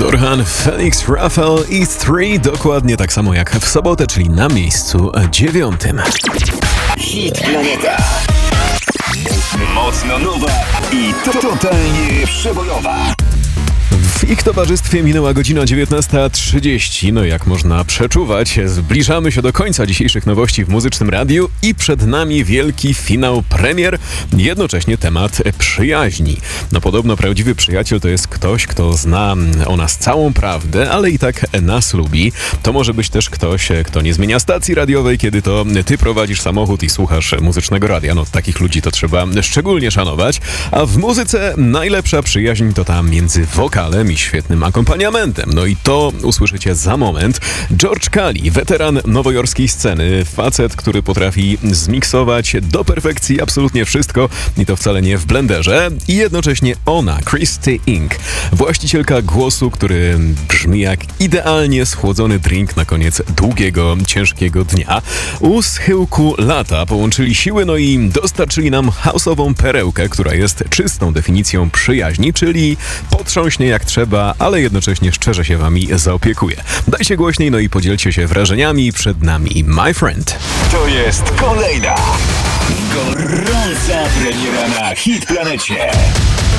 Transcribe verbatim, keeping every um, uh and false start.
Dorhan, Felix, Rafael i trzy, dokładnie tak samo jak w sobotę, czyli na miejscu dziewiątym. Hit Planeta. Mocno nowa i totalnie przebojowa. W ich towarzystwie minęła godzina dziewiętnasta trzydzieści. No jak można przeczuwać, zbliżamy się do końca dzisiejszych nowości w Muzycznym Radiu i przed nami wielki finał premier, jednocześnie temat przyjaźni. No podobno prawdziwy przyjaciel to jest ktoś, kto zna o nas całą prawdę, ale i tak nas lubi. To może być też ktoś, kto nie zmienia stacji radiowej, kiedy to ty prowadzisz samochód i słuchasz Muzycznego Radia. No takich ludzi to trzeba szczególnie szanować. A w muzyce najlepsza przyjaźń to ta między wokalem i świetnym akompaniamentem. No i to usłyszycie za moment. George Cali, weteran nowojorskiej sceny, facet, który potrafi zmiksować do perfekcji absolutnie wszystko i to wcale nie w blenderze. I jednocześnie ona, Christy Ink, właścicielka głosu, który brzmi jak idealnie schłodzony drink na koniec długiego, ciężkiego dnia. U schyłku lata połączyli siły, no i dostarczyli nam house'ową perełkę, która jest czystą definicją przyjaźni, czyli potrząśnie jak trzeba, ale jednocześnie szczerze się wami zaopiekuje. Dajcie głośniej, no i podzielcie się wrażeniami. Przed nami My Friend. To jest kolejna gorąca premiera na Hit Planecie.